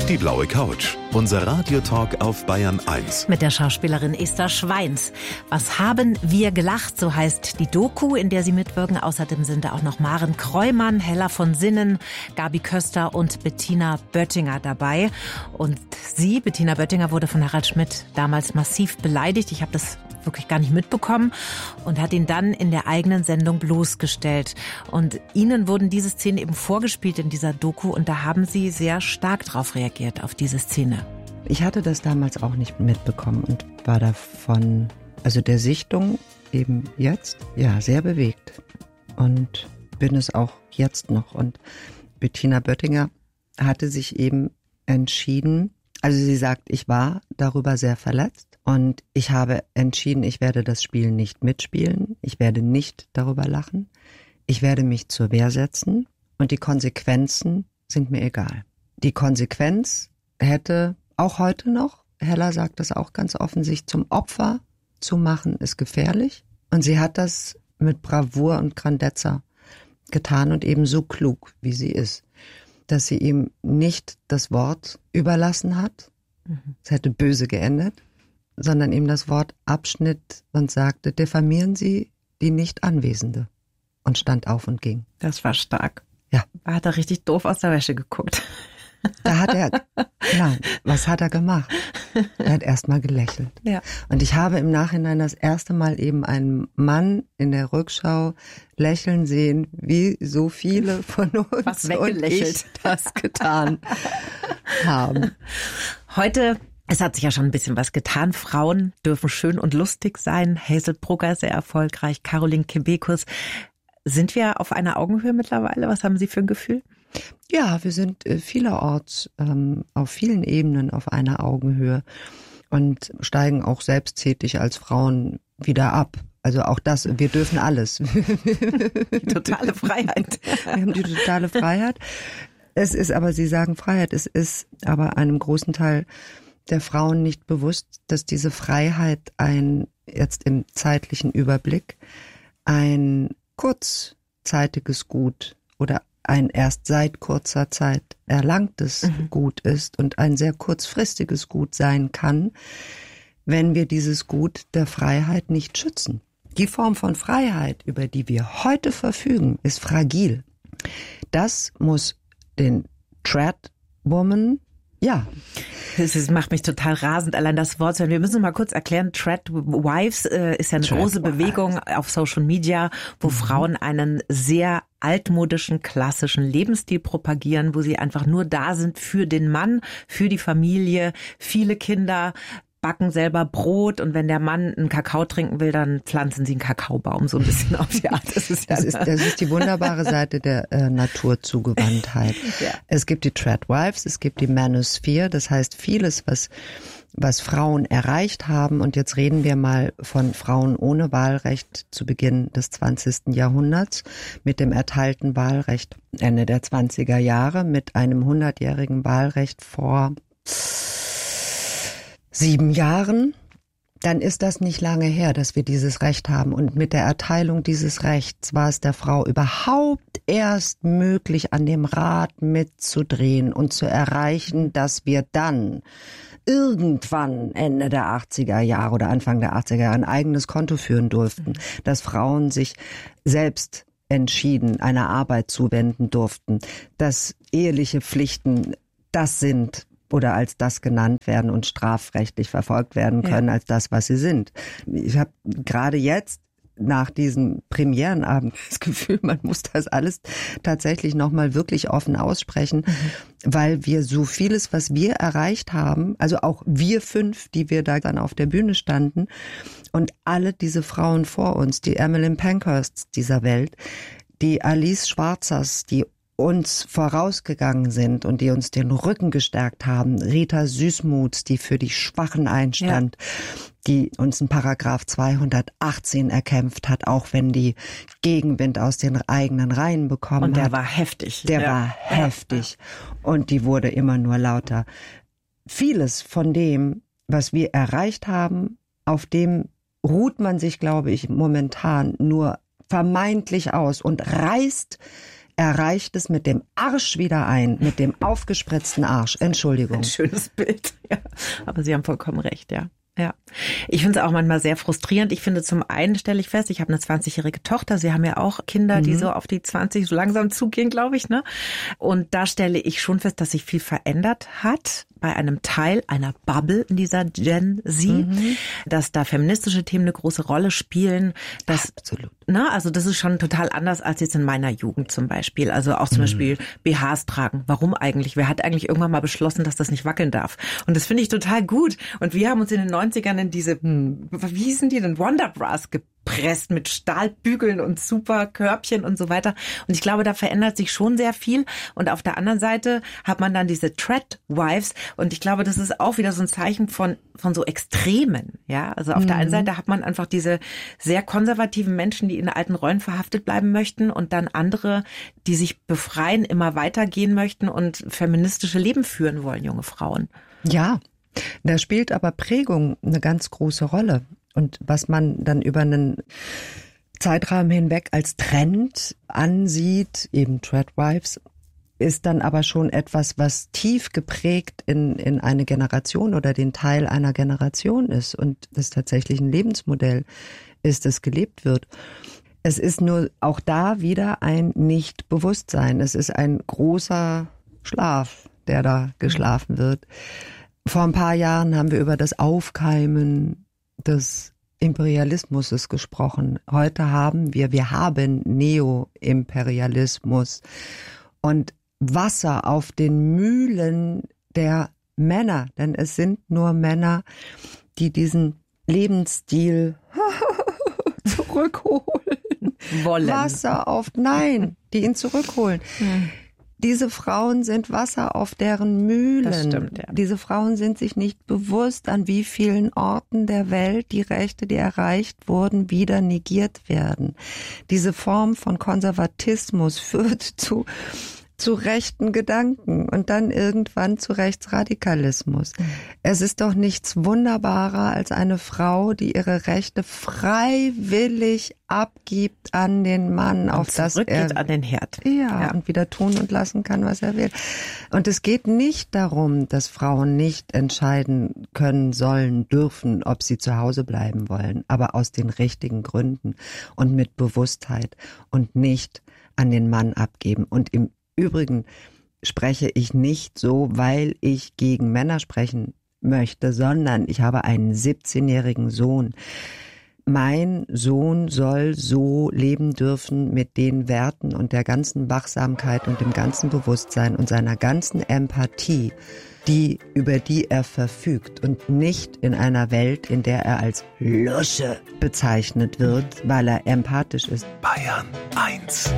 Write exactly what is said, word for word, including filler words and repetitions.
Die blaue Couch. Unser Radiotalk auf Bayern eins. Mit der Schauspielerin Esther Schweins. Was haben wir gelacht? So heißt die Doku, in der sie mitwirken. Außerdem sind da auch noch Maren Kreumann, Hella von Sinnen, Gabi Köster und Bettina Böttinger dabei. Und sie, Bettina Böttinger, wurde von Harald Schmidt damals massiv beleidigt. Ich habe das wirklich gar nicht mitbekommen und hat ihn dann in der eigenen Sendung bloßgestellt. Und ihnen wurden diese Szenen eben vorgespielt in dieser Doku und da haben sie sehr stark drauf reagiert, auf diese Szene. Ich hatte das damals auch nicht mitbekommen und war davon, also der Sichtung eben jetzt, ja, sehr bewegt und bin es auch jetzt noch. Und Bettina Böttinger hatte sich eben entschieden, also sie sagt, ich war darüber sehr verletzt und ich habe entschieden, ich werde das Spiel nicht mitspielen, ich werde nicht darüber lachen, ich werde mich zur Wehr setzen und die Konsequenzen sind mir egal. Die Konsequenz hätte auch heute noch, Hella sagt das auch ganz offen, sich zum Opfer zu machen, ist gefährlich. Und sie hat das mit Bravour und Grandezza getan und eben so klug, wie sie ist, dass sie ihm nicht das Wort überlassen hat, es mhm. hätte böse geendet, sondern ihm das Wort abschnitt und sagte, diffamieren Sie die Nicht-Anwesende. Und stand auf und ging. Das war stark. Ja. Da hat er richtig doof aus der Wäsche geguckt. Da hat er, nein, was hat er gemacht? Er hat erst mal gelächelt. Ja. Und ich habe im Nachhinein das erste Mal eben einen Mann in der Rückschau lächeln sehen, wie so viele von uns was und ich das getan haben. Heute, es hat sich ja schon ein bisschen was getan. Frauen dürfen schön und lustig sein. Hazel Brugger sehr erfolgreich, Caroline Kebekus. Sind wir auf einer Augenhöhe mittlerweile? Was haben Sie für ein Gefühl? Ja, wir sind vielerorts ähm, auf vielen Ebenen auf einer Augenhöhe und steigen auch selbsttätig als Frauen wieder ab. Also auch das, wir dürfen alles. Die totale Freiheit. Wir haben die totale Freiheit. Es ist aber, Sie sagen Freiheit, es ist aber einem großen Teil der Frauen nicht bewusst, dass diese Freiheit ein, jetzt im zeitlichen Überblick, ein kurzzeitiges Gut oder ein erst seit kurzer Zeit erlangtes mhm. Gut ist und ein sehr kurzfristiges Gut sein kann, wenn wir dieses Gut der Freiheit nicht schützen. Die Form von Freiheit, über die wir heute verfügen, ist fragil. Das muss den Tradwoman, ja. Das macht mich total rasend, allein das Wort zu hören. Wir müssen mal kurz erklären, Tradwives äh, ist ja eine Trad große Bewegung Wives. Auf Social Media, wo mhm. Frauen einen sehr altmodischen, klassischen Lebensstil propagieren, wo sie einfach nur da sind für den Mann, für die Familie, viele Kinder, backen selber Brot und wenn der Mann einen Kakao trinken will, dann pflanzen sie einen Kakaobaum, so ein bisschen auf die Art. Das ist, ja das ist, das ist die wunderbare Seite der äh, Naturzugewandtheit. Ja. Es gibt die Tradwives, es gibt die Manosphere, das heißt vieles, was was Frauen erreicht haben. Und jetzt reden wir mal von Frauen ohne Wahlrecht zu Beginn des zwanzigsten Jahrhunderts mit dem erteilten Wahlrecht Ende der zwanziger Jahre, mit einem hundertjährigen Wahlrecht vor sieben Jahren. Dann ist das nicht lange her, dass wir dieses Recht haben. Und mit der Erteilung dieses Rechts war es der Frau überhaupt erst möglich, an dem Rad mitzudrehen und zu erreichen, dass wir dann irgendwann Ende der achtziger Jahre oder Anfang der achtziger Jahre ein eigenes Konto führen durften, dass Frauen sich selbst entschieden einer Arbeit zuwenden durften, dass eheliche Pflichten das sind oder als das genannt werden und strafrechtlich verfolgt werden können, ja. als das, was sie sind. Ich habe gerade jetzt nach diesem Premierenabend das Gefühl, man muss das alles tatsächlich nochmal wirklich offen aussprechen, mhm. weil wir so vieles, was wir erreicht haben, also auch wir fünf, die wir da dann auf der Bühne standen und alle diese Frauen vor uns, die Emmeline Pankhursts dieser Welt, die Alice Schwarzers, die uns vorausgegangen sind und die uns den Rücken gestärkt haben, Rita Süßmuths, die für die Schwachen einstand, ja. die uns einen Paragraph zweihundertachtzehn erkämpft hat, auch wenn die Gegenwind aus den eigenen Reihen bekommen hat. Und der hat. war heftig. Der ja. war heftig. Und die wurde immer nur lauter. Vieles von dem, was wir erreicht haben, auf dem ruht man sich, glaube ich, momentan nur vermeintlich aus und reißt er reicht es mit dem Arsch wieder ein, mit dem aufgespritzten Arsch. Entschuldigung. Ein schönes Bild, ja. Aber Sie haben vollkommen recht, ja. Ja, ich finde es auch manchmal sehr frustrierend. Ich finde, zum einen stelle ich fest, ich habe eine zwanzigjährige Tochter. Sie haben ja auch Kinder, die mhm. so auf die zwanzig so langsam zugehen, glaube ich, ne? Und da stelle ich schon fest, dass sich viel verändert hat bei einem Teil einer Bubble in dieser Gen Z, mhm. dass da feministische Themen eine große Rolle spielen. Dass, Absolut. Na, also das ist schon total anders als jetzt in meiner Jugend zum Beispiel. Also auch zum mhm. Beispiel B Hs tragen. Warum eigentlich? Wer hat eigentlich irgendwann mal beschlossen, dass das nicht wackeln darf? Und das finde ich total gut. Und wir haben uns in den neunzigern in diese, hm, wie hießen die denn, Wonderbras gepresst mit Stahlbügeln und super Körbchen und so weiter. Und ich glaube, da verändert sich schon sehr viel. Und auf der anderen Seite hat man dann diese Tread-Wives. Und ich glaube, das ist auch wieder so ein Zeichen von von so Extremen. Ja, also auf mhm. der einen Seite hat man einfach diese sehr konservativen Menschen, die in alten Rollen verhaftet bleiben möchten, und dann andere, die sich befreien, immer weitergehen möchten und feministische Leben führen wollen, junge Frauen. Ja, da spielt aber Prägung eine ganz große Rolle. Und was man dann über einen Zeitrahmen hinweg als Trend ansieht, eben Treadwives, ist dann aber schon etwas, was tief geprägt in, in eine Generation oder den Teil einer Generation ist und das tatsächlich ein Lebensmodell ist, das gelebt wird. Es ist nur auch da wieder ein Nichtbewusstsein. Es ist ein großer Schlaf, der da geschlafen wird. Vor ein paar Jahren haben wir über das Aufkeimen des Imperialismus gesprochen. Heute haben wir, wir haben Neoimperialismus und Wasser auf den Mühlen der Männer, denn es sind nur Männer, die diesen Lebensstil zurückholen. Wollen. Wasser auf, nein, die ihn zurückholen. Hm. Diese Frauen sind Wasser auf deren Mühlen. Das stimmt, ja. Diese Frauen sind sich nicht bewusst, an wie vielen Orten der Welt die Rechte, die erreicht wurden, wieder negiert werden. Diese Form von Konservatismus führt zu zu rechten Gedanken und dann irgendwann zu Rechtsradikalismus. Mhm. Es ist doch nichts wunderbarer als eine Frau, die ihre Rechte freiwillig abgibt an den Mann, und auf das er an den Herd. Ja, ja, und wieder tun und lassen kann, was er will. Und es geht nicht darum, dass Frauen nicht entscheiden können, sollen, dürfen, ob sie zu Hause bleiben wollen, aber aus den richtigen Gründen und mit Bewusstheit und nicht an den Mann abgeben. Und im Übrigen spreche ich nicht so, weil ich gegen Männer sprechen möchte, sondern ich habe einen siebzehnjährigen Sohn. Mein Sohn soll so leben dürfen mit den Werten und der ganzen Wachsamkeit und dem ganzen Bewusstsein und seiner ganzen Empathie, die, über die er verfügt, und nicht in einer Welt, in der er als Lusche bezeichnet wird, weil er empathisch ist. Bayern eins.